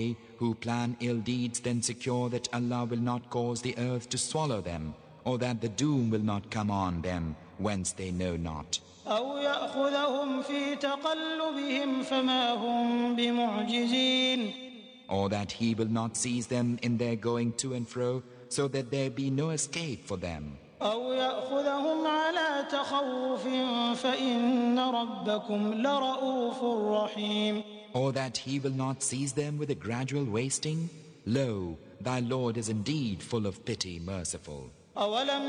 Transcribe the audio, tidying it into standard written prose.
who plan ill deeds then secure that Allah will not cause the earth to swallow them, or that the doom will not come on them whence they know not. أو يأخذهم في تقلبهم فما هم بمعجزين. Or that He will not seize them in their going to and fro, so that there be no escape for them. أو يأخذهم على تخوف فإن ربكم لرؤوف رحيم. Or that He will not seize them with a gradual wasting. Lo, thy Lord is indeed full of pity, merciful. أولم